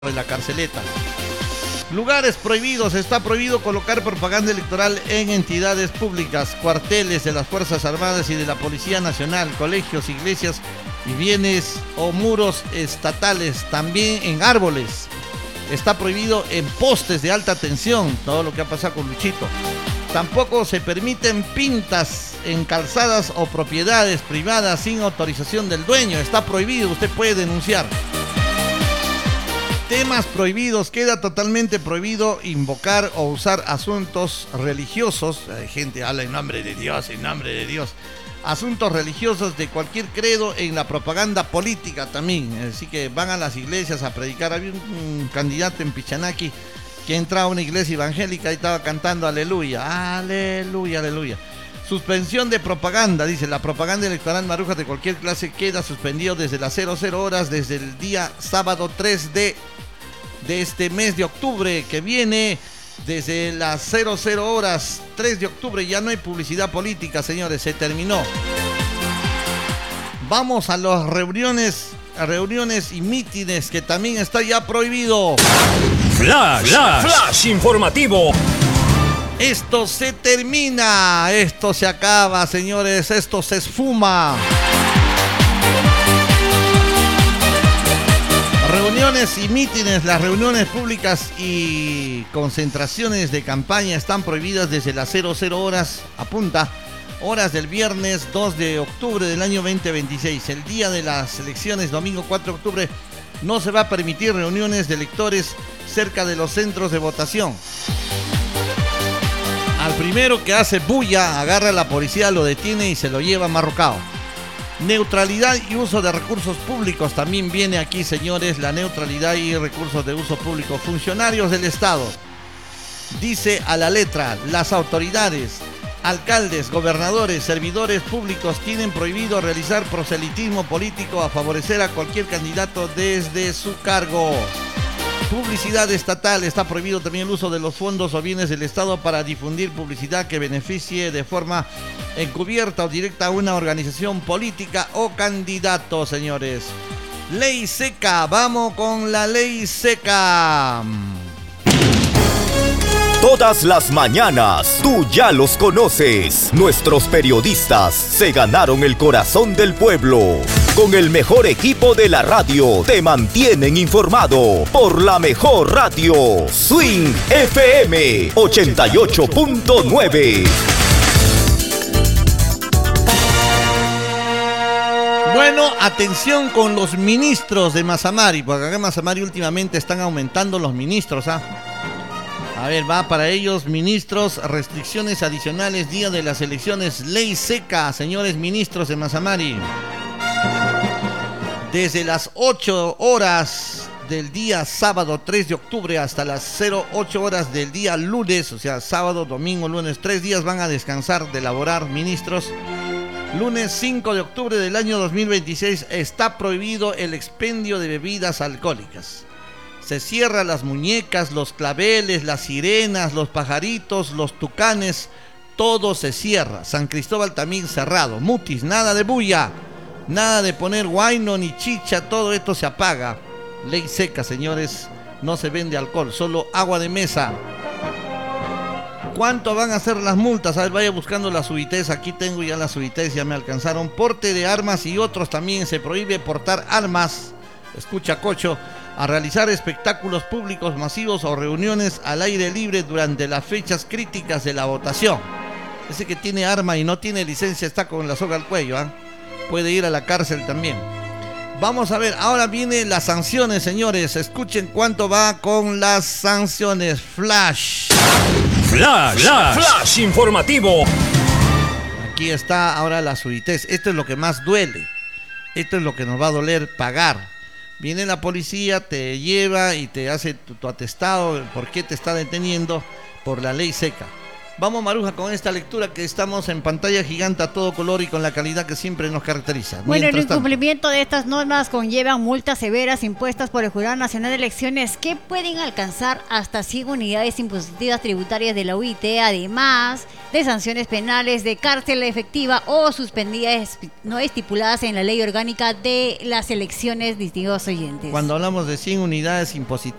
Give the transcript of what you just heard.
de la carceleta. Lugares prohibidos. Está prohibido colocar propaganda electoral en entidades públicas, cuarteles de las Fuerzas Armadas y de la Policía Nacional, colegios, iglesias y bienes o muros estatales, también en árboles. Está prohibido en postes de alta tensión, todo lo que ha pasado con Luchito. Tampoco se permiten pintas en calzadas o propiedades privadas sin autorización del dueño. Está prohibido, usted puede denunciar. Temas prohibidos. Queda totalmente prohibido invocar o usar asuntos religiosos. Hay gente habla en nombre de Dios, en nombre de Dios. Asuntos religiosos de cualquier credo en la propaganda política también. Así que van a las iglesias a predicar. Había un candidato en Pichanaki que entraba a una iglesia evangélica y estaba cantando aleluya, aleluya, aleluya. Suspensión de propaganda, dice, la propaganda electoral maruja de cualquier clase queda suspendido desde las 00 horas, desde el día sábado 3 de este mes de octubre que viene, desde las 00 horas 3 de octubre ya no hay publicidad política, señores, se terminó. Vamos a las reuniones y mítines que también está ya prohibido. Flash informativo. Esto se termina, esto se acaba, señores, esto se esfuma. Reuniones y mítines, las reuniones públicas y concentraciones de campaña están prohibidas desde las 00 horas, apunta, horas del viernes 2 de octubre del año 2026. El día de las elecciones, domingo 4 de octubre, no se va a permitir reuniones de electores cerca de los centros de votación. Al primero que hace bulla, agarra a la policía, lo detiene y se lo lleva marrocado. Neutralidad y uso de recursos públicos también viene aquí, señores, la neutralidad y recursos de uso público. Funcionarios del Estado, dice a la letra, las autoridades, alcaldes, gobernadores, servidores públicos tienen prohibido realizar proselitismo político a favorecer a cualquier candidato desde su cargo. Publicidad estatal, está prohibido también el uso de los fondos o bienes del Estado para difundir publicidad que beneficie de forma encubierta o directa a una organización política o candidato, señores. Ley seca, vamos con la ley seca. Todas las mañanas, tú ya los conoces. Nuestros periodistas se ganaron el corazón del pueblo. Con el mejor equipo de la radio, te mantienen informado por la mejor radio. Swing FM 88.9. Bueno, atención con los ministros de Mazamari, porque acá en Mazamari últimamente están aumentando los ministros, ¿ah? A ver, va para ellos, ministros, restricciones adicionales, día de las elecciones, ley seca, señores ministros de Mazamari. Desde las 8 horas del día sábado 3 de octubre hasta las 08 horas del día lunes, o sea, sábado, domingo, lunes, 3 días van a descansar de laborar ministros. Lunes 5 de octubre del año 2026 está prohibido el expendio de bebidas alcohólicas. Se cierran las muñecas, los claveles, las sirenas, los pajaritos, los tucanes, todo se cierra. San Cristóbal también cerrado. Mutis, nada de bulla, nada de poner guayno ni chicha, todo esto se apaga. Ley seca, señores, no se vende alcohol, solo agua de mesa. ¿Cuánto van a ser las multas? A ver, vaya buscando las UITs, aquí tengo ya las UITs, ya me alcanzaron. Porte de armas y otros también, se prohíbe portar armas, escucha Cocho, a realizar espectáculos públicos masivos o reuniones al aire libre durante las fechas críticas de la votación. Ese que tiene arma y no tiene licencia está con la soga al cuello, ¿eh? Puede ir a la cárcel también. Vamos a ver, ahora vienen las sanciones, señores. Escuchen cuánto va con las sanciones. Flash informativo. Aquí está ahora las UITs. Esto es lo que más duele. Esto es lo que nos va a doler pagar. Viene la policía, te lleva y te hace tu atestado, por qué te está deteniendo, por la ley seca. Vamos, Maruja, con esta lectura que estamos en pantalla gigante a todo color y con la calidad que siempre nos caracteriza. Bueno, el Mientras tanto, incumplimiento de estas normas conlleva multas severas impuestas por el Jurado Nacional de Elecciones que pueden alcanzar hasta 100 unidades impositivas tributarias de la UIT, además de sanciones penales de cárcel efectiva o suspendidas no estipuladas en la Ley Orgánica de las Elecciones, distinguidos oyentes. cuando hablamos de 100 unidades impositivas,